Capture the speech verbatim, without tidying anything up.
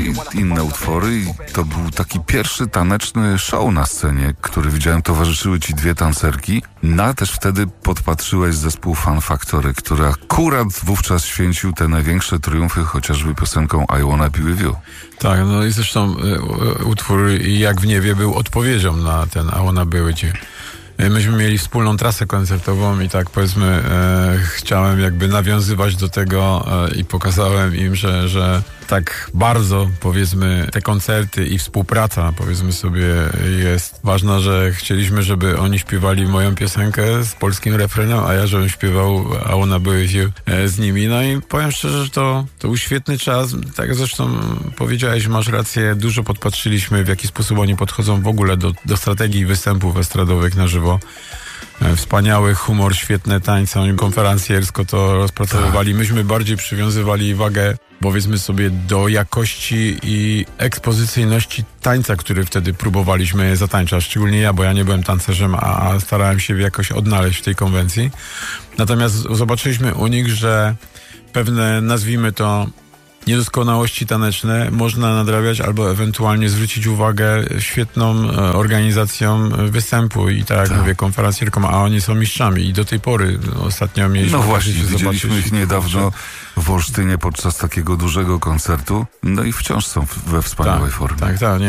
i inne utwory i to był taki pierwszy taneczny show na scenie, który widziałem. Towarzyszyły ci dwie tancerki. No, też wtedy podpatrzyłeś zespół Fun Factory, który akurat wówczas święcił te największe triumfy, chociażby piosenką I Wanna Be With You. Tak, no i zresztą y, utwór Jak w Niebie był odpowiedzią na ten I Wanna Be With You. Myśmy mieli wspólną trasę koncertową i tak powiedzmy e, chciałem jakby nawiązywać do tego e, i pokazałem im, że, że tak bardzo powiedzmy te koncerty i współpraca powiedzmy sobie jest ważna, że chcieliśmy, żeby oni śpiewali moją piosenkę z polskim refrenem, a ja żebym śpiewał I Wanna Be With You e, z nimi. No i powiem szczerze, że to, to był świetny czas. Tak jak zresztą powiedziałeś, masz rację, dużo podpatrzyliśmy, w jaki sposób oni podchodzą w ogóle do, do strategii występów estradowych na żywo. Wspaniały humor, świetne tańce, oni konferencjersko to rozpracowywali. Myśmy bardziej przywiązywali wagę, powiedzmy sobie, do jakości i ekspozycyjności tańca, który wtedy próbowaliśmy zatańczać. Szczególnie ja, bo ja nie byłem tancerzem, a starałem się jakoś odnaleźć w tej konwencji. Natomiast zobaczyliśmy u nich, że pewne, nazwijmy to, niedoskonałości taneczne można nadrabiać albo ewentualnie zwrócić uwagę świetną e, organizacją występu i tak jak tak. mówię, konferencjerką, a oni są mistrzami i do tej pory ostatnio mieliśmy... No właśnie, widzieliśmy zobaczyć, ich niedawno w Olsztynie podczas takiego dużego koncertu, no i wciąż są we wspaniałej tak, formie. Tak, tak, nie.